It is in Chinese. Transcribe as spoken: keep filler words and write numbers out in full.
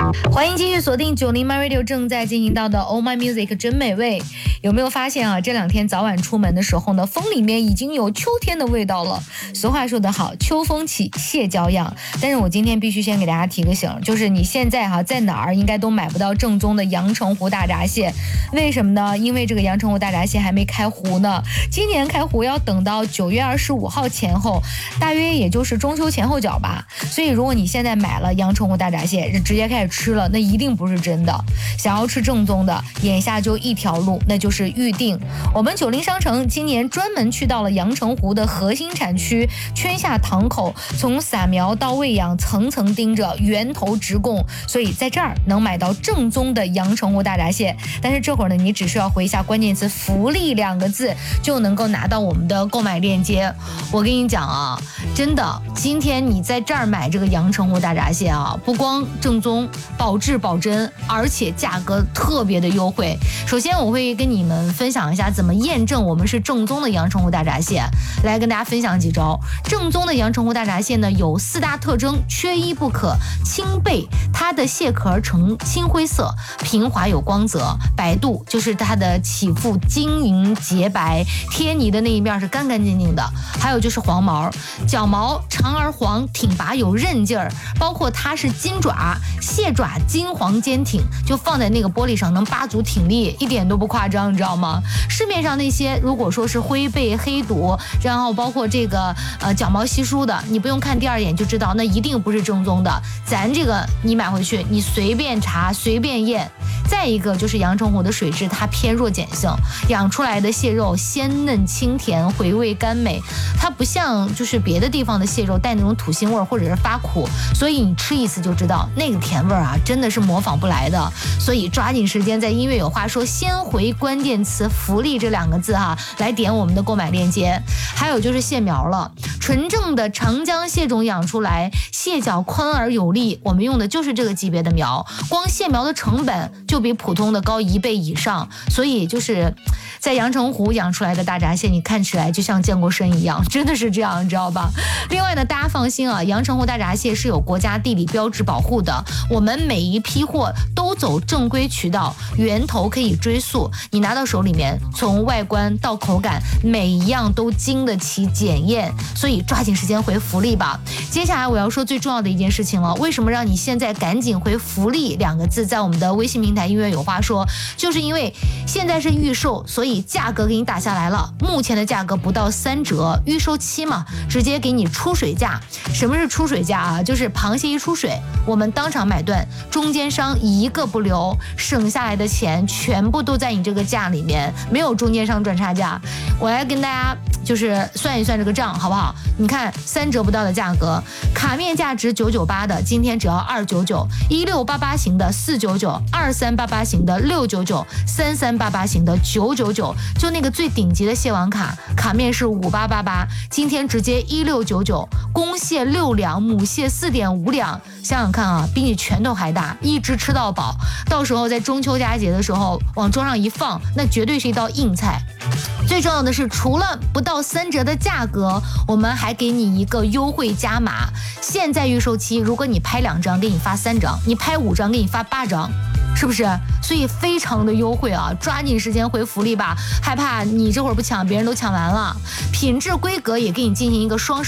欢迎继续锁定九零 My Radio 正在进行到的 Oh My Music 真美味。有没有发现啊，这两天早晚出门的时候呢，风里面已经有秋天的味道了。俗话说得好，秋风起，蟹脚痒。但是我今天必须先给大家提个醒，就是你现在哈、啊、在哪儿应该都买不到正宗的阳澄湖大闸蟹。为什么呢？因为这个阳澄湖大闸蟹还没开湖呢，今年开湖要等到九月二十五号前后，大约也就是中秋前后脚吧。所以如果你现在买了阳澄湖大闸蟹，直接开始吃了，那一定不是真的。想要吃正宗的，眼下就一条路，那就是预定。我们九零商城今年专门去到了阳澄湖的核心产区圈下塘口，从撒苗到喂养，层层盯着，源头直供，所以在这儿能买到正宗的阳澄湖大闸蟹。但是这会儿呢，你只需要回一下关键词福利两个字，就能够拿到我们的购买链接。我跟你讲啊，真的，今天你在这儿买这个阳澄湖大闸蟹啊，不光正宗，保质保真，而且价格特别的优惠。首先我会跟你们分享一下怎么验证我们是正宗的阳澄湖大闸蟹，来跟大家分享几招。正宗的阳澄湖大闸蟹呢有四大特征，缺一不可。青背，它的蟹壳呈青灰色，平滑有光泽；白肚，就是它的起腹晶莹洁白，贴泥的那一面是干干净净的。还有就是黄毛，脚毛长而黄，挺拔有韧劲儿，包括它是金爪，蟹爪金黄坚挺，就放在那个玻璃上能八足挺立，一点都不夸张，你知道吗？市面上那些如果说是灰背黑肚，然后包括这个呃脚毛稀疏的，你不用看第二眼就知道那一定不是正宗的。咱这个你买回去你随便查随便验。再一个就是阳澄湖的水质它偏弱碱性，养出来的蟹肉鲜嫩清甜，回味甘美，它不像就是别的地方的蟹肉带那种土腥味或者是发苦，所以你吃一次就知道那个甜味啊真的是模仿不来的。所以抓紧时间在音乐有话说先回关键词福利这两个字哈、啊，来点我们的购买链接。还有就是蟹苗了，纯正的长江蟹种养出来，蟹脚宽而有力，我们用的就是这个级别的苗，光蟹苗的成本就比普通的高一倍以上，所以就是在阳澄湖养出来的大闸蟹，你看起来就像健过身一样，真的是这样，你知道吧？另外呢，大家放心啊，阳澄湖大闸蟹是有国家地理标志保护的，我们每一批货都走正规渠道，源头可以追溯，你拿到手里面，从外观到口感，每一样都经得起检验，所以抓紧时间回福利吧。接下来我要说最重要的一件事情了，为什么让你现在赶紧回福利两个字，在我们的微信平台音乐有话说，就是因为现在是预售，所以价格给你打下来了，目前的价格不到三折，预售期嘛，直接给你出水价。什么是出水价啊？就是螃蟹一出水，我们当场买断，中间商一个不留，省下来的钱全部都在你这个价里面，没有中间商赚差价。我来跟大家就是算一算这个账好不好？你看三折不到的价格，卡面价值九九八的今天只要二九九，一六八八型的四九九，二三八八型的六九九，三三八八型的九九九，就那个最顶级的蟹网卡，卡面是五八八八，今天直接一六九九，公蟹六两，母蟹四点五两，想想看啊，比你拳头还大，一直吃到饱，到时候在中秋佳节的时候往桌上一放，那绝对是一道硬菜。最重要的是，除了不到三折的价格，我们还给你一个优惠加码。现在预售期，如果你拍两张，给你发三张；你拍五张，给你发八张，是不是？所以非常的优惠啊！抓紧时间回福利吧，害怕你这会儿不抢，别人都抢完了。品质规格也给你进行一个双